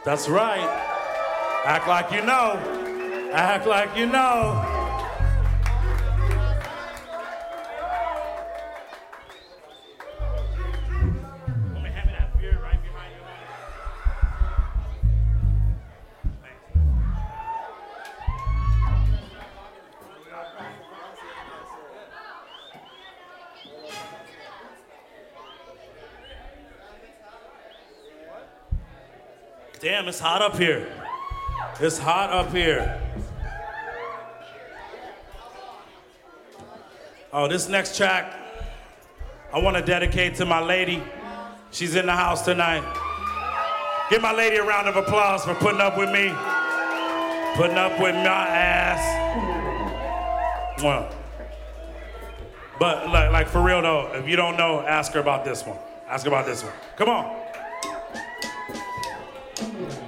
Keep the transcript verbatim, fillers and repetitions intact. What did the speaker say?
That's right. Act like you know. Act like you know. Damn, it's hot up here. It's hot up here. Oh, this next track, I want to dedicate to my lady. She's in the house tonight. Give my lady a round of applause for putting up with me, putting up with my ass. Well, but like, like for real though, if you don't know, ask her about this one. Ask her about this one. Come on.